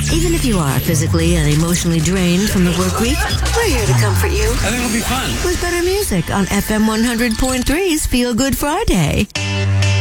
Even if you are physically and emotionally drained from the work week, we're here to comfort you. I think it'll be fun. With better music on FM 100.3's Feel Good Friday.